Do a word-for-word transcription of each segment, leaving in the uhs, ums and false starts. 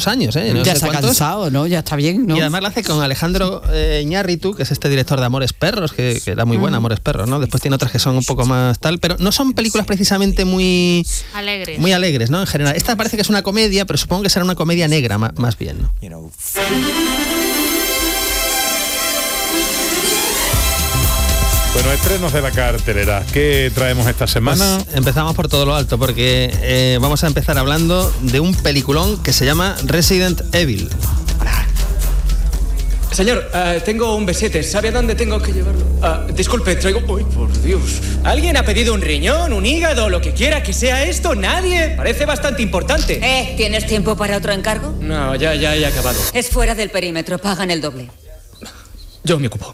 años, ¿eh? No ya sé se ha cuántos. cansado, ¿no? Ya está bien, ¿no? Y además lo hace con Alejandro eh, Iñárritu, que es este director de Amores Perros, que, que era muy buena, Amores Perros, ¿no? Después tiene otras que son un poco más tal, pero no son películas precisamente muy alegres. Muy alegres, ¿no? En general. Esta parece que es una comedia, pero supongo que será una comedia negra más, más bien, ¿no? Bueno, estrenos de la cartelera. ¿Qué traemos esta semana? Pues empezamos por todo lo alto, porque eh, vamos a empezar hablando de un peliculón que se llama Resident Evil. Señor, uh, tengo un besete. ¿Sabe a dónde tengo que llevarlo? Uh, disculpe, traigo... ¡Uy, por Dios! ¿Alguien ha pedido un riñón, un hígado, lo que quiera que sea esto? ¿Nadie? Parece bastante importante. Eh, ¿tienes tiempo para otro encargo? No, ya, ya he acabado. Es fuera del perímetro, pagan el doble. Yo me ocupo.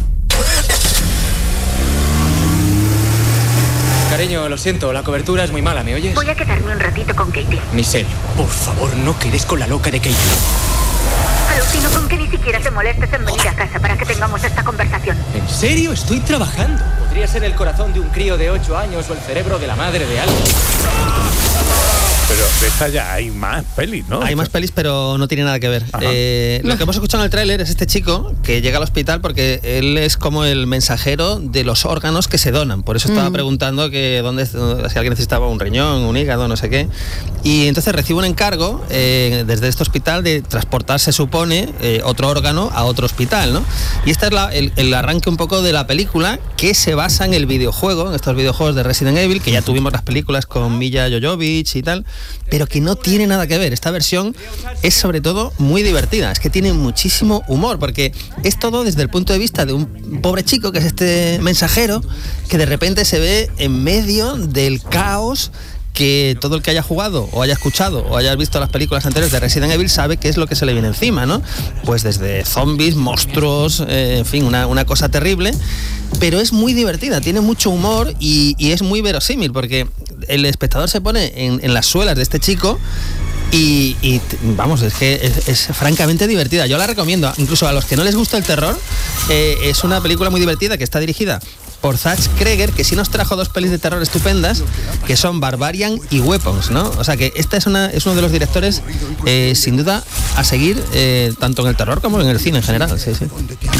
Cariño, lo siento, la cobertura es muy mala, ¿me oyes? Voy a quedarme un ratito con Katie. Ni serio. Por favor, no quedes con la loca de Katie. Alucino con que ni siquiera te molestes en venir a casa para que tengamos esta conversación. ¿En serio? Estoy trabajando. Podría ser el corazón de un crío de ocho años o el cerebro de la madre de alguien. Pero de esta ya hay más pelis, ¿no? Hay más pelis, pero no tiene nada que ver. Eh, lo que hemos escuchado en el tráiler es este chico que llega al hospital porque él es como el mensajero de los órganos que se donan. Por eso estaba mm. preguntando que dónde, si alguien necesitaba un riñón, un hígado, no sé qué. Y entonces recibe un encargo eh, desde este hospital de transportar, se supone, eh, otro órgano a otro hospital, ¿no? Y este es la, el, el arranque un poco de la película, que se basa en el videojuego, en estos videojuegos de Resident Evil, que ya tuvimos las películas con Milla Jovovich y tal, pero que no tiene nada que ver. Esta versión es sobre todo muy divertida, es que tiene muchísimo humor, porque es todo desde el punto de vista de un pobre chico, que es este mensajero, que de repente se ve en medio del caos que todo el que haya jugado o haya escuchado o haya visto las películas anteriores de Resident Evil sabe qué es lo que se le viene encima, ¿no? Pues desde zombies, monstruos, eh, en fin, una, una cosa terrible, pero es muy divertida, tiene mucho humor y, y es muy verosímil, porque el espectador se pone en, en las suelas de este chico y, y vamos, es que es, es francamente divertida. Yo la recomiendo, incluso a los que no les gusta el terror, eh, es una película muy divertida que está dirigida por Zach Kreger, que sí nos trajo dos pelis de terror estupendas, que son Barbarian y Weapons, ¿no? O sea que esta es una es uno de los directores eh, sin duda a seguir, eh, tanto en el terror como en el cine en general. Sí, sí.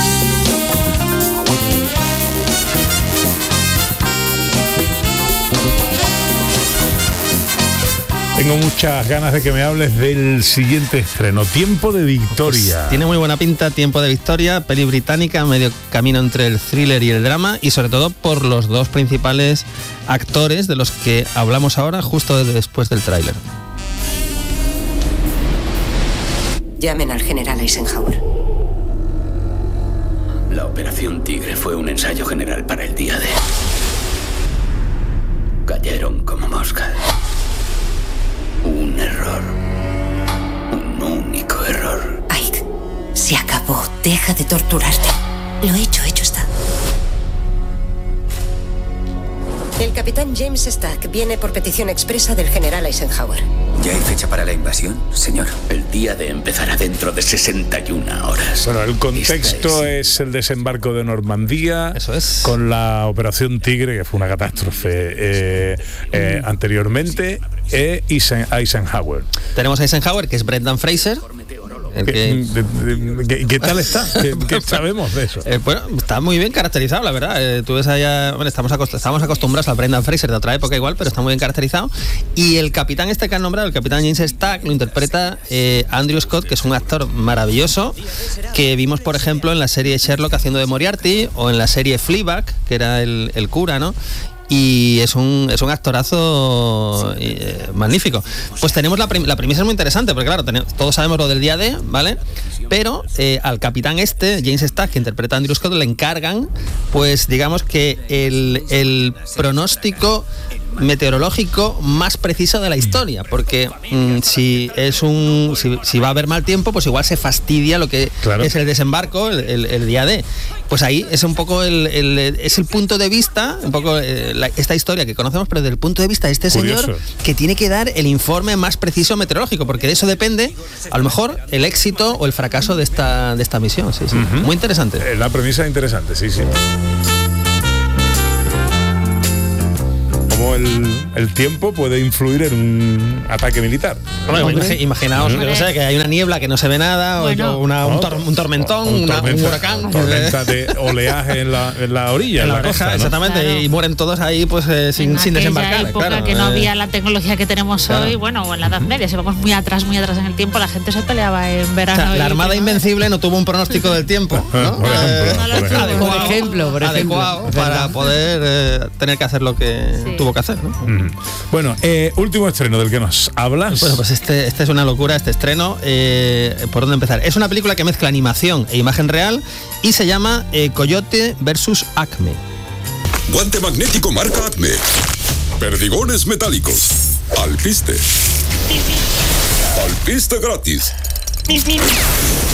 Tengo muchas ganas de que me hables del siguiente estreno, Tiempo de Victoria. Pues tiene muy buena pinta, Tiempo de Victoria, peli británica, medio camino entre el thriller y el drama, y sobre todo por los dos principales actores de los que hablamos ahora, justo después del tráiler. Llamen al general Eisenhower. La Operación Tigre fue un ensayo general para el día D. Cayeron como moscas. Un error. Un único error. Ike, se acabó. Deja de torturarte. Lo hecho, hecho está. El capitán James Stack viene por petición expresa del general Eisenhower. ¿Ya hay fecha para la invasión, señor? El día de empezará dentro de sesenta y una horas. Bueno, el contexto es... es el desembarco de Normandía. Eso es. Con la Operación Tigre, que fue una catástrofe eh, eh, anteriormente, e Eisenhower. Tenemos a Eisenhower, que es Brendan Fraser. El que... ¿Qué, de, de, ¿Qué tal está? ¿Qué, qué sabemos de eso? Eh, bueno, está muy bien caracterizado, la verdad. Eh, tú ves allá, bueno, estamos, acost- estamos acostumbrados a Brendan Fraser de otra época igual, pero está muy bien caracterizado. Y el capitán este que han nombrado, el capitán James Stack, lo interpreta eh, Andrew Scott, que es un actor maravilloso, que vimos, por ejemplo, en la serie Sherlock haciendo de Moriarty, o en la serie Fleabag, que era el, el cura, ¿no? Y es un, es un actorazo eh, magnífico. Pues tenemos la, prim- la premisa es muy interesante, porque claro, tenemos, todos sabemos lo del día D, ¿vale? Pero eh, al capitán este, James Stack, que interpreta a Andrew Scott, le encargan, pues digamos que el, el pronóstico meteorológico más preciso de la historia, porque mmm, si es un si, si va a haber mal tiempo, pues igual se fastidia lo que claro. es el desembarco el, el, el día D. Pues ahí es un poco el, el es el punto de vista, un poco eh, la, esta historia que conocemos, pero desde el punto de vista de este Curioso. señor que tiene que dar el informe más preciso meteorológico, porque de eso depende a lo mejor el éxito o el fracaso de esta de esta misión. Sí, sí. Uh-huh. Muy interesante. La premisa es interesante, sí, sí. cómo el, el tiempo puede influir en un ataque militar. Bueno, imag- imaginaos, que, no sé, que hay una niebla que no se ve nada, Bueno. o una, un, tor- un tormentón, Un una- tormenta- un huracán. Tormenta de oleaje en la, en la orilla, En en la la, oreja, costa, ¿no? exactamente, Claro. y mueren todos ahí pues eh, sin, En sin aquella desembarcar. época claro, que no eh. había la tecnología que tenemos Claro. hoy, bueno, o en la Edad Media, si vamos muy atrás, muy atrás en el tiempo, la gente se peleaba en O verano. sea, y la Armada primavera. Invencible no tuvo un pronóstico del tiempo, ¿no? Por ejemplo, Eh, no lo por tuvo. ejemplo. Por ejemplo, por ejemplo. adecuado Es para verdad. poder eh, tener que hacer lo que Sí. tuvo que hacer, ¿no? Mm. Bueno, eh, último estreno del que nos hablas. Bueno, pues este, este es una locura, este estreno. Eh, ¿Por dónde empezar? Es una película que mezcla animación e imagen real y se llama eh, Coyote versus Acme. Guante magnético marca Acme. Perdigones metálicos. Alpiste. Alpiste gratis.